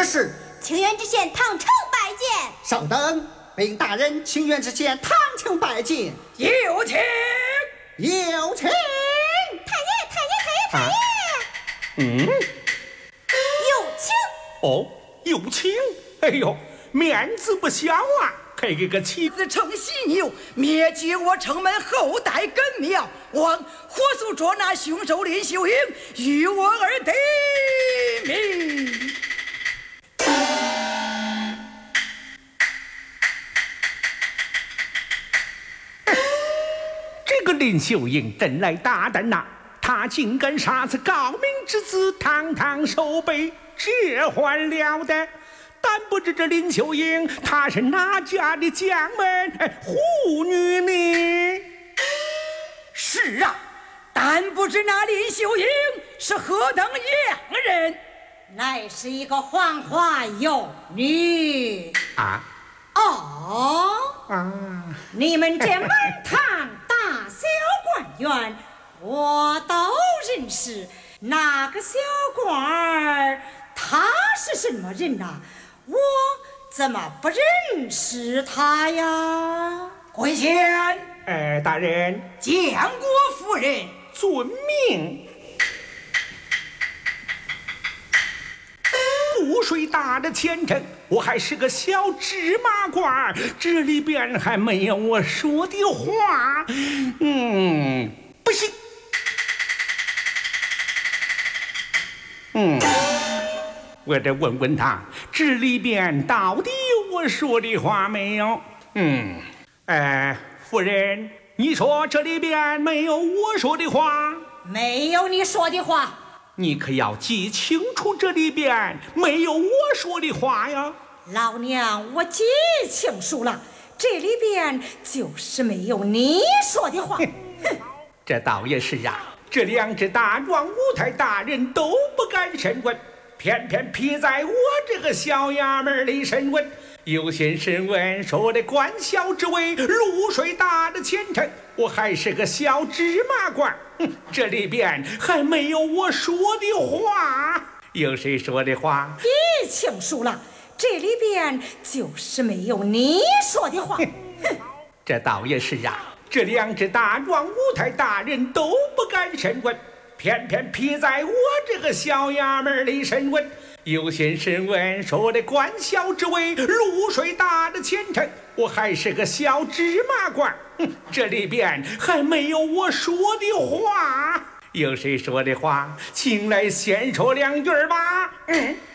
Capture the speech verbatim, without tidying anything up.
是？ 清源知县唐城拜见。 稍等，禀大人，清源知县唐城拜见。 有请， 有请。 太爷，太爷，太爷，太爷。啊、 嗯， 有请。 哦，有请。哎呦，面子不小啊！还给个妻子承袭牛，灭绝我城门后代根苗，望火速捉拿凶手林秀英，与我儿得名。 这个林秀英真来大胆呐、啊！他竟敢杀死高明之子，堂堂守备，这还了得！但不知这林秀英她是哪家的将门护女呢？ 是啊，但不知那林秀英是何等样人？ 乃是一个黄花幼女啊！ 哦啊！ 你们这满堂大小官员，我都认识。那个小官儿，他是什么人呐、啊？我怎么不认识他呀？ 跪前， 哎，大人， 见过夫人， 遵命。污水大的前程，我还是个小芝麻官，这里边还没有我说的话。嗯，不行。嗯。我得问问他，这里边到底有我说的话没有？嗯，哎，夫人，你说这里边没有我说的话？ 没有你说的话。 你可要记清楚，这里边没有我说的话呀。 老娘我记清楚了，这里边就是没有你说的话。 这倒也是啊，这两只大壮五台大人都不敢审问，偏偏批在我这个小衙门里审问。有些审问说的官小之位，露水大的前程，我还是个小芝麻官，哼，这里边还没有我说的话。有谁说的话？ 记清楚了，这里边就是没有你说的话。 这倒也是啊，这两只大壮五台大人都不敢审问，偏偏批在我这个小衙门里审问。有些审问说的官小之位，露水大的前程，我还是个小芝麻官，哼，这里边还没有我说的话。有谁说的话？请来先说两句吧。嗯。